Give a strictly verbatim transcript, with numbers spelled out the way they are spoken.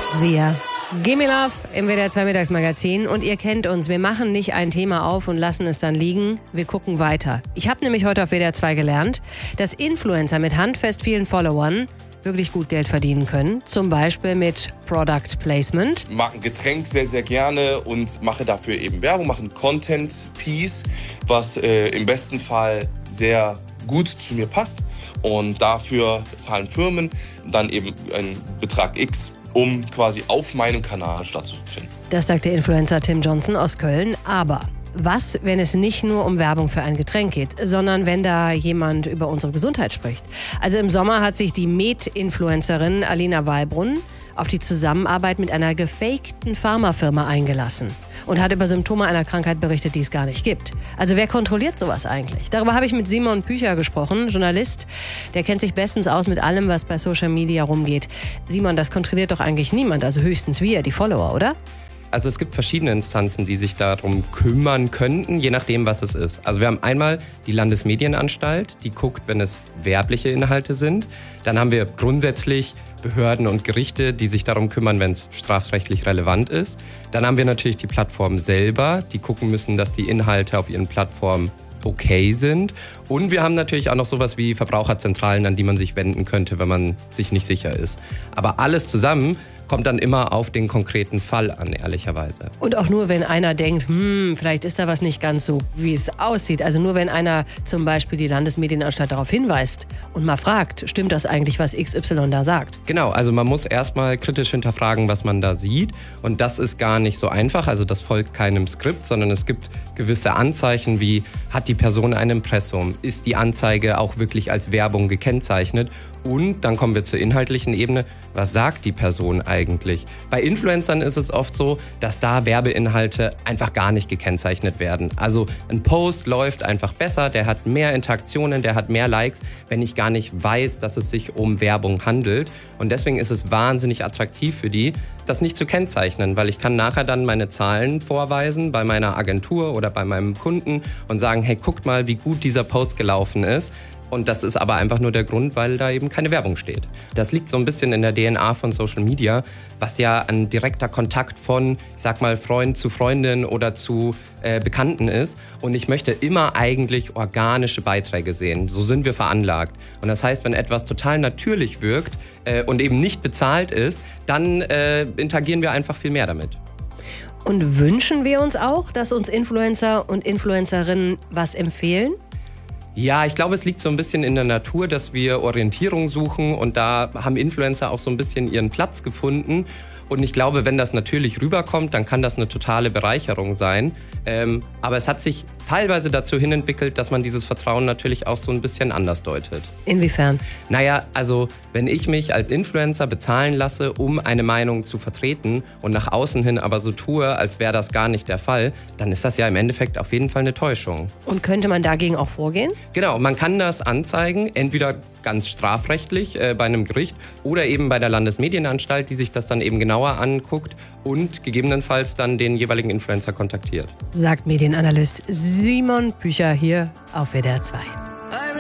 Sia. Gimme Love im W D R zwei Mittagsmagazin. Und ihr kennt uns, wir machen nicht ein Thema auf und lassen es dann liegen. Wir gucken weiter. Ich habe nämlich heute auf W D R zwei gelernt, dass Influencer mit handfest vielen Followern wirklich gut Geld verdienen können. Zum Beispiel mit Product Placement. Ich mag ein Getränk sehr, sehr gerne und mache dafür eben Werbung, mache ein Content-Piece, was äh, im besten Fall sehr gut zu mir passt. Und dafür zahlen Firmen dann eben einen Betrag X, um quasi auf meinem Kanal stattzufinden. Das sagt der Influencer Tim Johnson aus Köln. Aber was, wenn es nicht nur um Werbung für ein Getränk geht, sondern wenn da jemand über unsere Gesundheit spricht? Also im Sommer hat sich die Med-Influencerin Alina Wallbrunn auf die Zusammenarbeit mit einer gefakten Pharmafirma eingelassen und hat über Symptome einer Krankheit berichtet, die es gar nicht gibt. Also wer kontrolliert sowas eigentlich? Darüber habe ich mit Simon Pücher gesprochen, Journalist. Der kennt sich bestens aus mit allem, was bei Social Media rumgeht. Simon, das kontrolliert doch eigentlich niemand, also höchstens wir, die Follower, oder? Also es gibt verschiedene Instanzen, die sich darum kümmern könnten, je nachdem, was es ist. Also wir haben einmal die Landesmedienanstalt, die guckt, wenn es werbliche Inhalte sind. Dann haben wir grundsätzlich Behörden und Gerichte, die sich darum kümmern, wenn es strafrechtlich relevant ist. Dann haben wir natürlich die Plattform selber, die gucken müssen, dass die Inhalte auf ihren Plattformen okay sind. Und wir haben natürlich auch noch sowas wie Verbraucherzentralen, an die man sich wenden könnte, wenn man sich nicht sicher ist. Aber alles zusammen kommt dann immer auf den konkreten Fall an, ehrlicherweise. Und auch nur, wenn einer denkt, hm, vielleicht ist da was nicht ganz so, wie es aussieht. Also nur, wenn einer zum Beispiel die Landesmedienanstalt darauf hinweist und mal fragt, stimmt das eigentlich, was X Y da sagt? Genau, also man muss erstmal kritisch hinterfragen, was man da sieht. Und das ist gar nicht so einfach. Also das folgt keinem Skript, sondern es gibt gewisse Anzeichen wie, hat die Person ein Impressum? Ist die Anzeige auch wirklich als Werbung gekennzeichnet? Und dann kommen wir zur inhaltlichen Ebene. Was sagt die Person eigentlich? Bei Influencern ist es oft so, dass da Werbeinhalte einfach gar nicht gekennzeichnet werden. Also ein Post läuft einfach besser, der hat mehr Interaktionen, der hat mehr Likes, wenn ich gar nicht weiß, dass es sich um Werbung handelt. Und deswegen ist es wahnsinnig attraktiv für die, das nicht zu kennzeichnen, weil ich kann nachher dann meine Zahlen vorweisen bei meiner Agentur oder bei meinem Kunden und sagen, hey, guckt mal, wie gut dieser Post gelaufen ist. Und das ist aber einfach nur der Grund, weil da eben keine Werbung steht. Das liegt so ein bisschen in der D N A von Social Media, was ja ein direkter Kontakt von, ich sag mal, Freund zu Freundin oder zu äh, Bekannten ist. Und ich möchte immer eigentlich organische Beiträge sehen. So sind wir veranlagt. Und das heißt, wenn etwas total natürlich wirkt äh, und eben nicht bezahlt ist, dann äh, interagieren wir einfach viel mehr damit. Und wünschen wir uns auch, dass uns Influencer und Influencerinnen was empfehlen? Ja, ich glaube, es liegt so ein bisschen in der Natur, dass wir Orientierung suchen und da haben Influencer auch so ein bisschen ihren Platz gefunden. Und ich glaube, wenn das natürlich rüberkommt, dann kann das eine totale Bereicherung sein. Ähm, aber es hat sich teilweise dazu hin entwickelt, dass man dieses Vertrauen natürlich auch so ein bisschen anders deutet. Inwiefern? Naja, also wenn ich mich als Influencer bezahlen lasse, um eine Meinung zu vertreten und nach außen hin aber so tue, als wäre das gar nicht der Fall, dann ist das ja im Endeffekt auf jeden Fall eine Täuschung. Und könnte man dagegen auch vorgehen? Genau, man kann das anzeigen, entweder ganz strafrechtlich äh, bei einem Gericht oder eben bei der Landesmedienanstalt, die sich das dann eben genauer anguckt und gegebenenfalls dann den jeweiligen Influencer kontaktiert. Sagt Medienanalyst Simon Pücher hier auf W D R zwei.